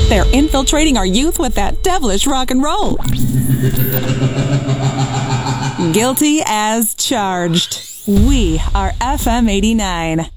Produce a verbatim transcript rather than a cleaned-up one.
They're infiltrating our youth with that devilish rock and roll. Guilty as charged. We are F M eighty-nine.